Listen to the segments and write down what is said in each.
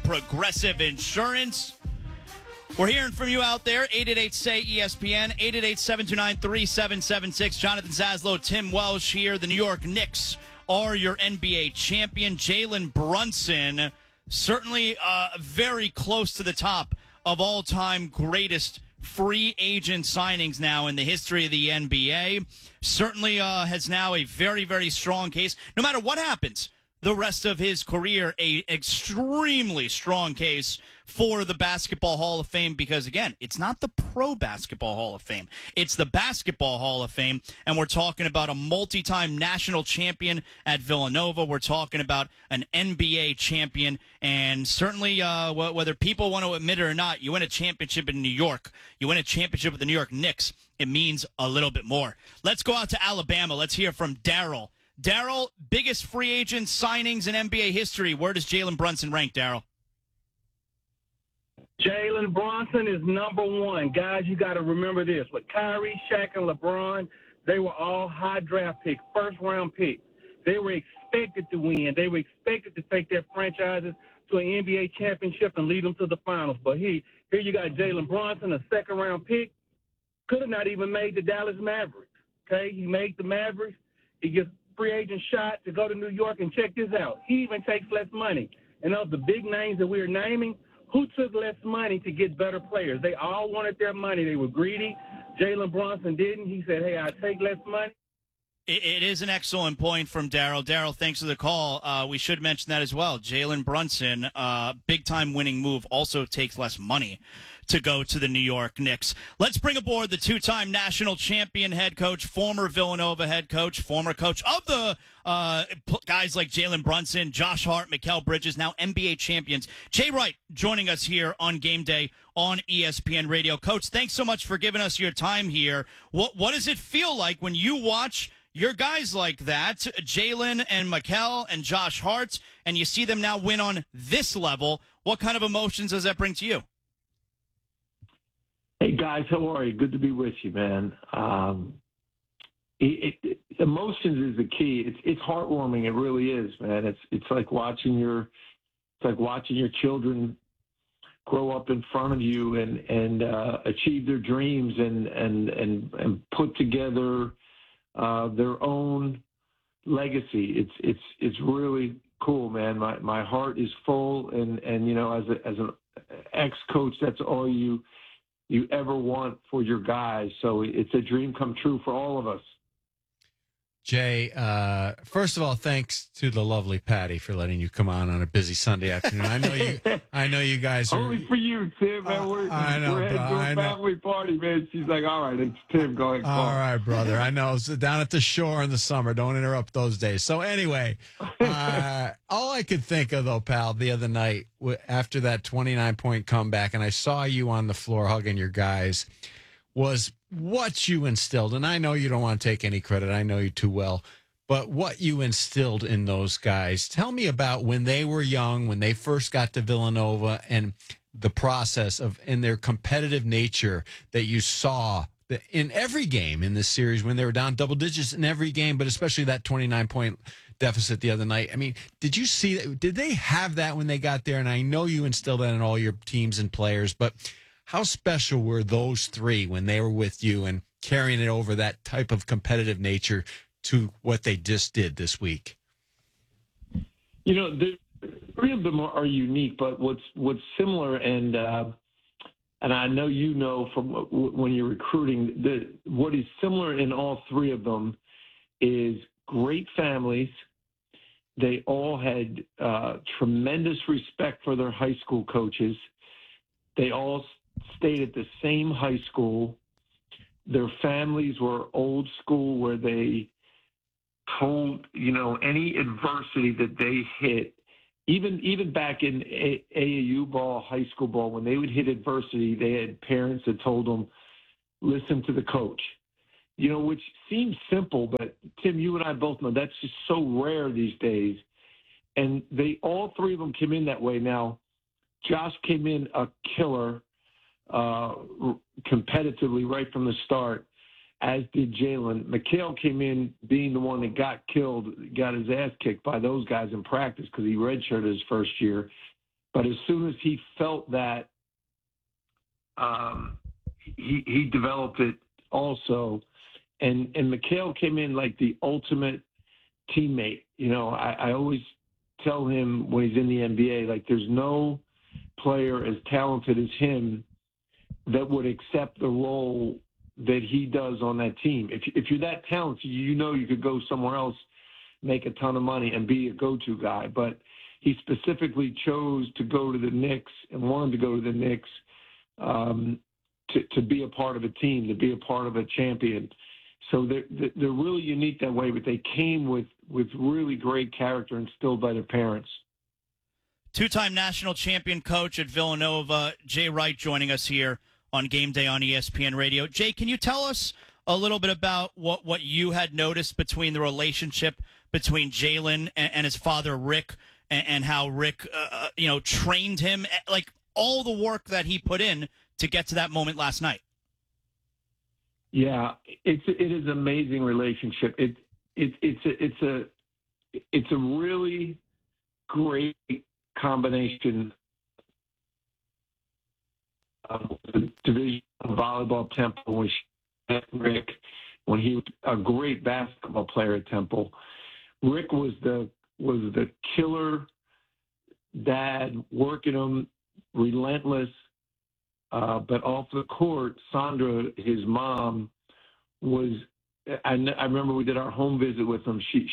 Progressive Insurance. We're hearing from you out there. 888-SAY-ESPN, 888-729-3776. Jonathan Zaslow, Tim Welsh here. The New York Knicks are your NBA champion. Jalen Brunson, certainly very close to the top of all-time greatest free agent signings now in the history of the NBA. Certainly has now a very, very strong case. No matter what happens the rest of his career, a extremely strong case for the Basketball Hall of Fame because, again, it's not the Pro Basketball Hall of Fame. It's the Basketball Hall of Fame, and we're talking about a multi-time national champion at Villanova. We're talking about an NBA champion, and certainly whether people want to admit it or not, you win a championship in New York. You win a championship with the New York Knicks. It means a little bit more. Let's go out to Alabama. Let's hear from Daryl. Daryl, biggest free agent signings in NBA history. Where does Jalen Brunson rank, Daryl? Jalen Brunson is number one. Guys, you got to remember this. With Kyrie, Shaq, and LeBron, they were all high draft picks, first-round picks. They were expected to win. They were expected to take their franchises to an NBA championship and lead them to the finals. But here you got Jalen Brunson, a second-round pick. Could have not even made the Dallas Mavericks. Okay, he made the Mavericks. He gets free agent shot to go to New York, and check this out. He even takes less money. And of the big names that we're naming, who took less money to get better players? They all wanted their money. They were greedy. Jalen Brunson didn't. He said, hey, I take less money. It is an excellent point from Daryl. Daryl, thanks for the call. We should mention that as well. Jalen Brunson, big-time winning move, also takes less money to go to the New York Knicks. Let's bring aboard the two-time national champion head coach, former Villanova head coach, former coach of the guys like Jalen Brunson, Josh Hart, Mikal Bridges, now NBA champions. Jay Wright joining us here on Game Day on ESPN Radio. Coach, thanks so much for giving us your time here. What does it feel like when you watch your guys like that, Jalen and Mikal and Josh Hart, and you see them now win on this level? What kind of emotions does that bring to you? Hey, guys, how are you? Good to be with you, man. Emotions is the key. It's heartwarming. It really is, man. It's like watching your children grow up in front of you and achieve their dreams and put together their own legacy. It's really cool, man. My heart is full, and you know, as an ex-coach, that's all you ever want for your guys. So it's a dream come true for all of us. Jay, first of all, thanks to the lovely Patty for letting you come on a busy Sunday afternoon. I know you guys are only for you, Tim. Man, we're heading to a family party, man. She's like, all right, it's Tim going. All right, brother. I know. So down at the shore in the summer. Don't interrupt those days. So anyway, all I could think of though, pal, the other night after that 29-point comeback, and I saw you on the floor hugging your guys, was what you instilled. And I know you don't want to take any credit. I know you too well. But what you instilled in those guys. Tell me about when they were young, when they first got to Villanova, and the process of in their competitive nature that you saw in every game in this series when they were down double digits in every game, but especially that 29-point deficit the other night. I mean, did you see that? Did they have that when they got there? And I know you instilled that in all your teams and players, but how special were those three when they were with you and carrying it over, that type of competitive nature to what they just did this week? You know, the three of them are unique, but what's similar, and I know you know from when you're recruiting, what is similar in all three of them is great families. They all had tremendous respect for their high school coaches. They all stayed at the same high school. Their families were old school, where they told, you know, any adversity that they hit, even back in AAU ball, high school ball, when they would hit adversity, they had parents that told them, listen to the coach. You know, which seems simple, but Tim, you and I both know that's just so rare these days. And all three of them came in that way. Now, Josh came in a killer competitively right from the start, as did Jalen. Mikal came in being the one that got killed, got his ass kicked by those guys in practice because he redshirted his first year. But as soon as he felt that, he developed it also. And Mikal came in like the ultimate teammate. You know, I always tell him when he's in the NBA, like, there's no player as talented as him that would accept the role that he does on that team. If you're that talented, you know you could go somewhere else, make a ton of money, and be a go-to guy. But he specifically chose to go to the Knicks and wanted to go to the Knicks to be a part of a team, to be a part of a champion. So they're really unique that way, but they came with really great character instilled by their parents. Two-time national champion coach at Villanova, Jay Wright, joining us here on Game Day on ESPN Radio. Jay, can you tell us a little bit about what you had noticed between the relationship between Jalen and his father, Rick, and how Rick, trained him, like all the work that he put in to get to that moment last night? Yeah, it is an amazing relationship. It's a really great combination of the Division volleyball Temple, which Rick, when he was a great basketball player at Temple. Rick was the killer dad, working him, relentless. But off the court, Sandra, his mom, was. I remember we did our home visit with him. She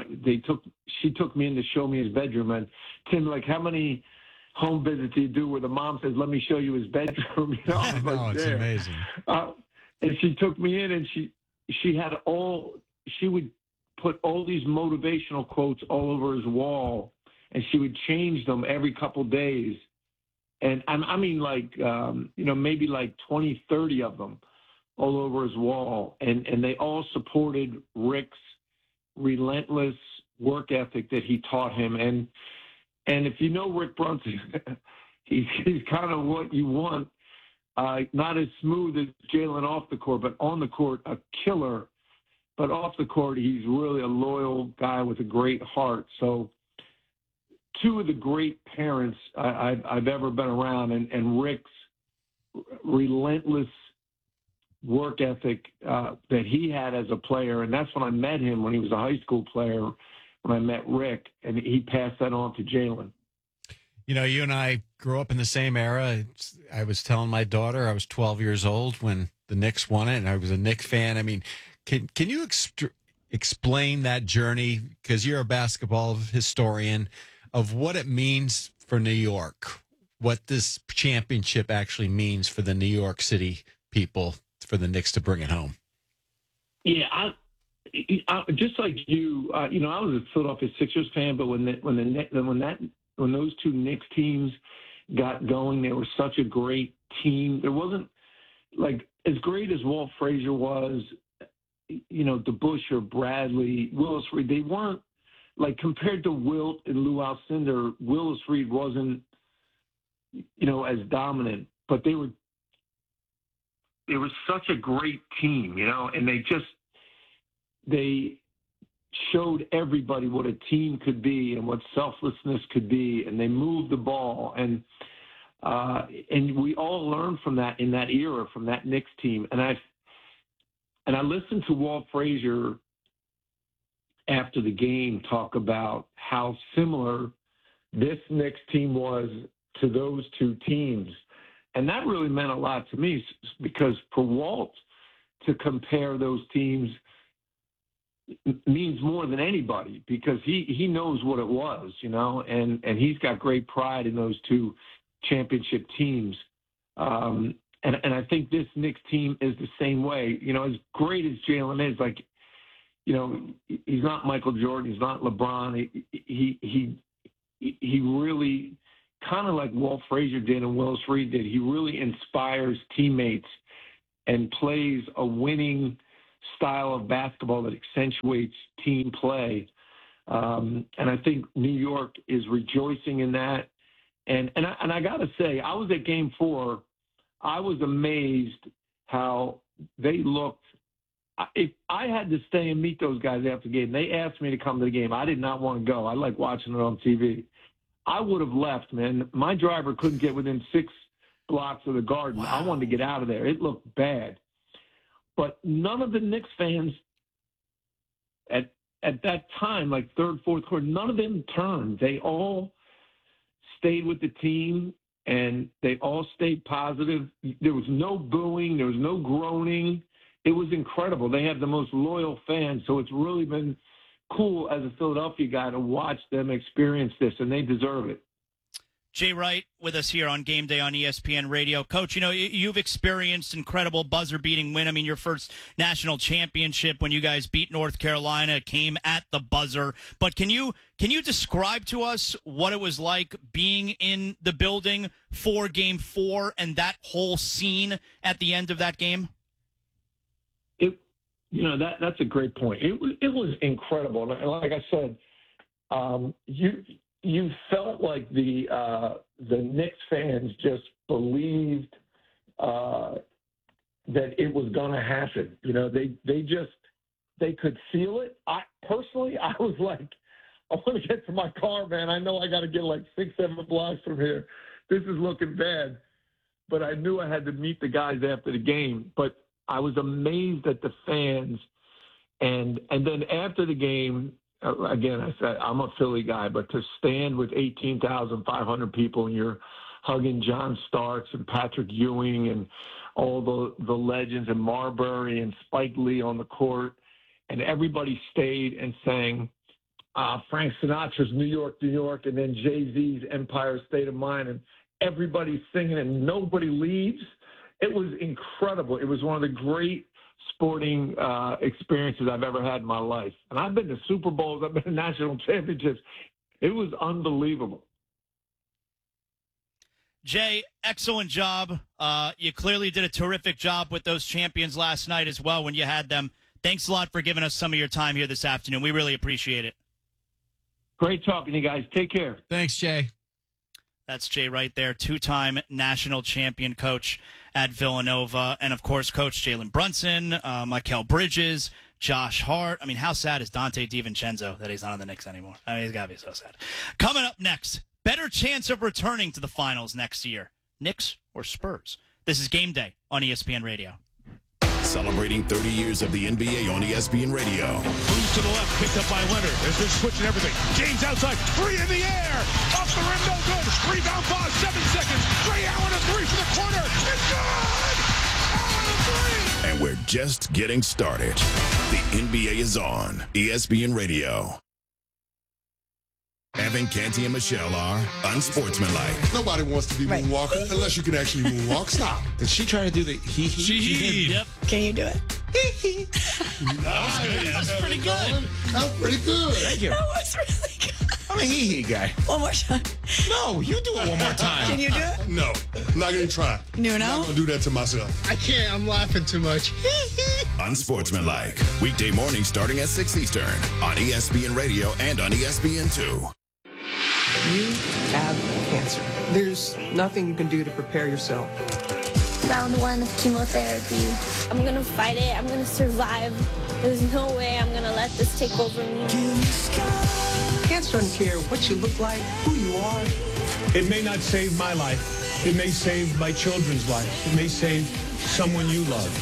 took me in to show me his bedroom. And Tim, like, how many home visits do you do where the mom says, "Let me show you his bedroom"? You know, I know, it's amazing. And she took me in, and she would put all these motivational quotes all over his wall, and she would change them every couple days. And I mean, like, maybe like 20, 30 of them all over his wall. And they all supported Rick's relentless work ethic that he taught him. And if you know Rick Brunson, he's kind of what you want. Not as smooth as Jalen off the court, but on the court, a killer. But off the court, he's really a loyal guy with a great heart. So two of the great parents I've ever been around, and Rick's relentless work ethic that he had as a player. And that's when I met him, when he was a high school player, when I met Rick, and he passed that on to Jalen. You know, you and I grew up in the same era. I was telling my daughter I was 12 years old when the Knicks won it, and I was a Knicks fan. I mean, can you explain that journey, because you're a basketball historian, of what it means for New York, what this championship actually means for the New York City people, for the Knicks to bring it home? Yeah, I just like you, I was a Philadelphia Sixers fan, but when those two Knicks teams got going, they were such a great team. There wasn't, like, as great as Walt Frazier was, DeBusschere, Bradley, Willis Reed, they weren't, like, compared to Wilt and Lou Alcindor, Willis Reed wasn't, as dominant, but they were such a great team, and they showed everybody what a team could be and what selflessness could be, and they moved the ball, and we all learned from that in that era, from that Knicks team. And I listened to Walt Frazier after the game talk about how similar this Knicks team was to those two teams. And that really meant a lot to me, because for Walt to compare those teams means more than anybody, because he knows what it was, and he's got great pride in those two championship teams. And I think this Knicks team is the same way. As great as Jalen is, like, he's not Michael Jordan, he's not LeBron. He really, kind of like Walt Frazier did and Willis Reed did, he really inspires teammates and plays a winning style of basketball that accentuates team play. And I think New York is rejoicing in that. And I got to say, I was at Game 4. I was amazed how they looked. If I had to stay and meet those guys after the game, they asked me to come to the game. I did not want to go. I like watching it on TV. I would have left, man. My driver couldn't get within 6 blocks of the Garden. Wow. I wanted to get out of there. It looked bad. But none of the Knicks fans at that time, like third, fourth quarter, none of them turned. They all stayed with the team, and they all stayed positive. There was no booing. There was no groaning. It was incredible. They have the most loyal fans, so it's really been cool as a Philadelphia guy to watch them experience this, and they deserve it. Jay Wright with us here on Game Day on ESPN Radio. Coach, you know, you've experienced incredible buzzer-beating win. I mean, your first national championship when you guys beat North Carolina came at the buzzer. But can you describe to us what it was like being in the building for Game 4 and that whole scene at the end of that game? That's a great point. It was incredible. And like I said, you felt like the Knicks fans just believed that it was going to happen. You know, they could feel it. I was like, I want to get to my car, man. I know I got to get like 6-7 blocks from here. This is looking bad. But I knew I had to meet the guys after the game. But I was amazed at the fans. And then after the game, again, I said, I'm a Philly guy, but to stand with 18,500 people and you're hugging John Starks and Patrick Ewing and all the legends and Marbury and Spike Lee on the court, and everybody stayed and sang Frank Sinatra's New York, New York, and then Jay-Z's Empire State of Mind, and everybody's singing and nobody leaves. It was incredible. It was one of the great sporting experiences I've ever had in my life. And I've been to Super Bowls. I've been to national championships. It was unbelievable. Jay, excellent job. You clearly did a terrific job with those champions last night as well when you had them. Thanks a lot for giving us some of your time here this afternoon. We really appreciate it. Great talking to you guys. Take care. Thanks, Jay. That's Jay right there, two-time national champion coach at Villanova. And, of course, Coach Jalen Brunson, Mikal Bridges, Josh Hart. I mean, how sad is Dante DiVincenzo that he's not on the Knicks anymore? I mean, he's got to be so sad. Coming up next, better chance of returning to the finals next year, Knicks or Spurs? This is Game Day on ESPN Radio. Celebrating 30 years of the NBA on ESPN Radio. Moves to the left, picked up by Leonard. As they're switching everything. James outside, 3 in the air. Off the rim, no good. Rebound pause, 7 seconds. Ray Allen a 3 from the corner. It's good! Allen a 3! And we're just getting started. The NBA is on ESPN Radio. Evan, Canty, and Michelle are unsportsmanlike. Nobody wants to be moonwalking unless you can actually moonwalk. Stop. Did she try to do the hee hee? She did. Yep. Can you do it? That's pretty good. That's pretty good. Thank you. That was really good. I'm a hee hee guy. One more time. No, you do it one more time. Can you do it? No, I'm not going to try. No. I'm not going to do that to myself. I can't. I'm laughing too much. Unsportsmanlike. Weekday mornings starting at 6 Eastern on ESPN Radio and on ESPN2. You have cancer. There's nothing you can do to prepare yourself. Round 1 of chemotherapy. I'm gonna fight it. I'm gonna survive. There's no way I'm gonna let this take over me. Cancer doesn't care what you look like, who you are. It may not save my life. It may save my children's life. It may save someone you love.